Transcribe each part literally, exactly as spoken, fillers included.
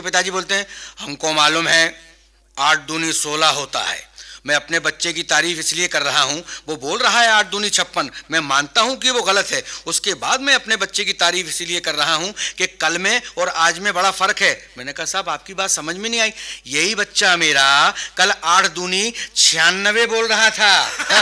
के पिताजी बोलते हैं, हमको मालूम है आठ दूनी सोलह होता है। मैं अपने बच्चे की तारीफ इसलिए कर रहा हूँ, वो बोल रहा है आठ दूनी छप्पन, मैं मानता हूँ कि वो गलत है। उसके बाद मैं अपने बच्चे की तारीफ इसलिए कर रहा हूँ कि कल में और आज में बड़ा फर्क है। मैंने कहा साहब आपकी बात समझ में नहीं आई, यही बच्चा मेरा कल आठ दूनी छियानवे बोल रहा था।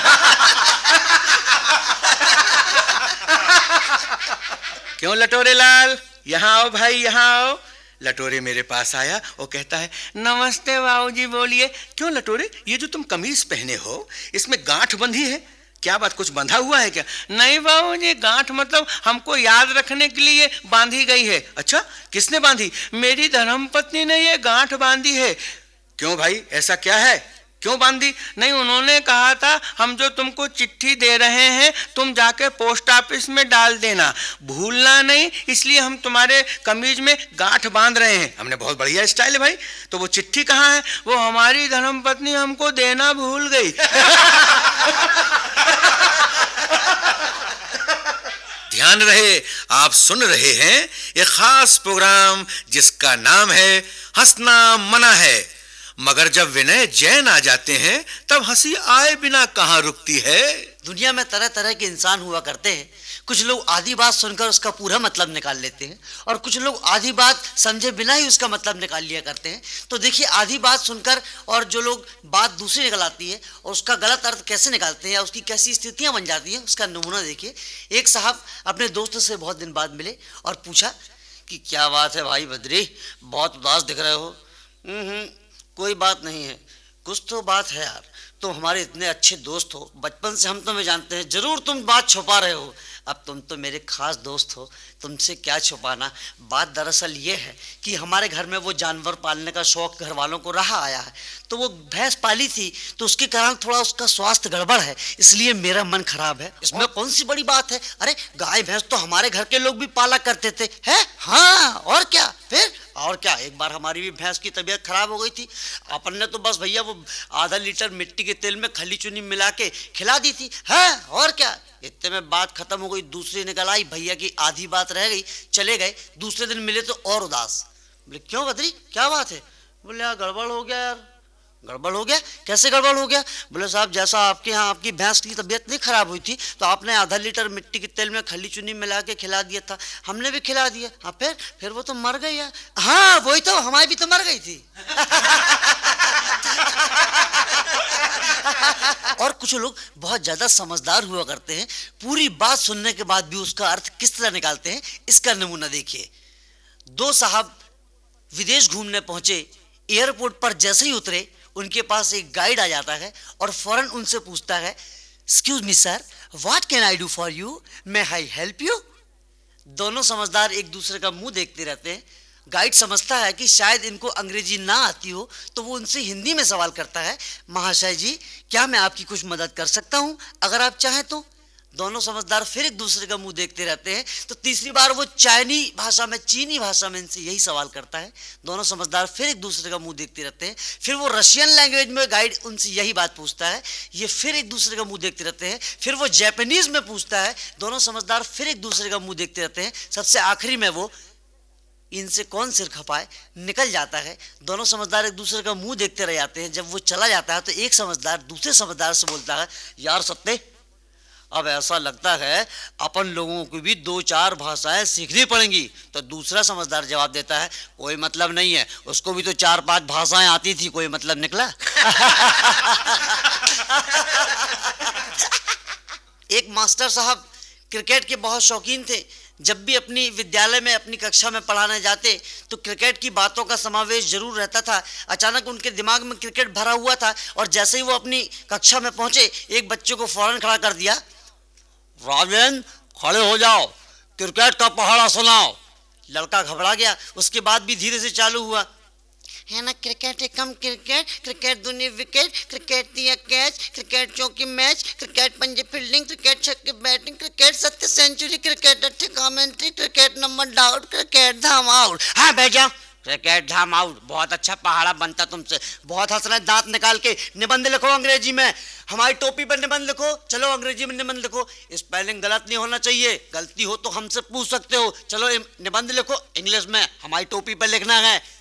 क्यों लटोरे लाल, यहाँ आओ भाई, यहाँ आओ। लटोरे मेरे पास आया और कहता है, नमस्ते बाबूजी। बोलिए। क्यों लटोरे, ये जो तुम कमीज पहने हो इसमें गांठ बंधी है, क्या बात, कुछ बंधा हुआ है क्या? नहीं बाबूजी, गांठ मतलब हमको याद रखने के लिए बांधी गई है। अच्छा, किसने बांधी? मेरी धर्मपत्नी ने ये गांठ बांधी है। क्यों भाई, ऐसा क्या है, क्यों बांधी? नहीं, उन्होंने कहा था हम जो तुमको चिट्ठी दे रहे हैं तुम जाके पोस्ट ऑफिस में डाल देना, भूलना नहीं, इसलिए हम तुम्हारे कमीज में गांठ बांध रहे हैं। हमने बहुत बढ़िया स्टाइल है भाई। तो वो चिट्ठी कहाँ है? वो हमारी धर्मपत्नी हमको देना भूल गई। ध्यान रहे, आप सुन रहे हैं एक खास प्रोग्राम जिसका नाम है हंसना मना है, मगर जब विनय जैन आ जाते हैं तब हंसी आए बिना कहां रुकती है। दुनिया में तरह तरह के इंसान हुआ करते हैं। कुछ लोग आधी बात सुनकर उसका पूरा मतलब निकाल लेते हैं और कुछ लोग आधी बात समझे बिना ही उसका मतलब निकाल लिया करते हैं। तो देखिए, आधी बात सुनकर और जो लोग बात दूसरी निकल आती है और उसका गलत अर्थ कैसे निकालते हैं या उसकी कैसी स्थितियां बन जाती हैं, उसका नमूना देखिए। एक साहब अपने दोस्त से बहुत दिन बाद मिले और पूछा कि क्या बात है भाई बद्री, बहुत उदास दिख रहे हो। हम्म कोई बात नहीं है, कुछ तो बात है यार, तुम हमारे इतने अच्छे दोस्त हो, बचपन से हम तुम्हें जानते हैं, जरूर तुम बात छुपा रहे हो। अब तुम तो मेरे खास दोस्त हो, तुमसे क्या छुपाना। बात दरअसल ये है कि हमारे घर में वो जानवर पालने का शौक घर वालों को रहा आया है, तो वो भैंस पाली थी, तो उसके कारण थोड़ा उसका स्वास्थ्य गड़बड़ है, इसलिए मेरा मन खराब है। इसमें कौन सी बड़ी बात है, अरे गाय भैंस तो हमारे घर के लोग भी पाला करते थे। है हाँ, और क्या फिर, और क्या, एक बार हमारी भी भैंस की तबीयत खराब हो गई थी, अपन ने तो बस भैया वो आधा लीटर मिट्टी के तेल में खली चुनी मिला के खिला दी थी। है और क्या, इतने में बात खत्म हो गई, दूसरी निकल आई, भैया की आधी बात रह गई, चले गए। दूसरे दिन मिले तो और उदास। बोले क्यों बद्री, क्या बात है? बोले यार गड़बड़ हो गया यार। गड़बड़ हो गया? कैसे गड़बड़ हो गया? बोले साहब, जैसा आपके यहाँ आपकी भैंस की तबीयत नहीं खराब हुई थी तो आपने आधा लीटर मिट्टी के तेल में खली चुनी मिला के खिला दिया था, हमने भी खिला दिया। हाँ फिर फिर वो तो मर गई यार। हाँ वही तो, हमारी भी तो मर गई थी। और कुछ लोग बहुत ज्यादा समझदार हुआ करते हैं, पूरी बात सुनने के बाद भी उसका अर्थ किस तरह निकालते हैं, इसका नमूना देखिए। दो साहब विदेश घूमने पहुंचे, एयरपोर्ट पर जैसे ही उतरे उनके पास एक गाइड आ जाता है और फौरन उनसे पूछता है, excuse me sir, what can I do for you, may I help you. दोनों समझदार एक दूसरे का मुंह देखते रहते हैं। गाइड समझता है कि शायद इनको अंग्रेजी ना आती हो, तो वो उनसे हिंदी में सवाल करता है, महाशय जी क्या मैं आपकी कुछ मदद कर सकता हूं, अगर आप चाहें तो। दोनों समझदार फिर एक दूसरे का मुंह देखते रहते हैं। तो तीसरी बार वो चाइनी भाषा में, चीनी भाषा में इनसे यही सवाल करता है। दोनों समझदार फिर एक दूसरे का मुंह देखते रहते हैं। फिर वो रशियन लैंग्वेज में गाइड उनसे यही बात पूछता है, ये फिर एक दूसरे का मुंह देखते रहते हैं। फिर वो जापानीज में पूछता है, दोनों समझदार फिर एक दूसरे का मुंह देखते रहते हैं। सबसे आखिरी में वो इनसे कौन सिर खपाए निकल जाता है। दोनों समझदार एक दूसरे का मुंह देखते रह जाते हैं। जब वो चला जाता है तो एक समझदार दूसरे समझदार से बोलता है, यार सत्ते, अब ऐसा लगता है अपन लोगों को भी दो चार भाषाएं सीखनी पड़ेंगी। तो दूसरा समझदार जवाब देता है, कोई मतलब नहीं है, उसको भी तो चार पांच भाषाएं आती थी, कोई मतलब निकला। एक मास्टर साहब क्रिकेट के बहुत शौकीन थे। जब भी अपनी विद्यालय में अपनी कक्षा में पढ़ाने जाते तो क्रिकेट की बातों का समावेश जरूर रहता था। अचानक उनके दिमाग में क्रिकेट भरा हुआ था और जैसे ही वो अपनी कक्षा में पहुंचे, एक बच्चे को फौरन खड़ा कर दिया, राजेंद्र खड़े हो जाओ, क्रिकेट का पहाड़ा सुनाओ। लड़का घबरा गया। उसके बाद भी धीरे से चालू हुआ, है ना, क्रिकेट एकम क्रिकेट, क्रिकेट दूनी विकेट, क्रिकेट दिया कैच, क्रिकेट चौकी मैच, क्रिकेट पंजे फील्डिंग, क्रिकेट छक्के बैटिंग, क्रिकेट सत्य century, cricket अट्ठे commentary, cricket number doubt, cricket धाम आउट। हाँ भैया, क्रिकेट धाम आउट, बहुत अच्छा पहाड़ा बनता तुमसे, बहुत हंस रहे, दांत निकाल के निबंध लिखो अंग्रेजी में, हमारी टोपी पर निबंध लिखो, चलो अंग्रेजी में निबंध लिखो, स्पेलिंग गलत नहीं होना चाहिए, गलती हो तो हमसे पूछ सकते हो, चलो निबंध लिखो इंग्लिश में, हमारी टोपी पर लिखना है।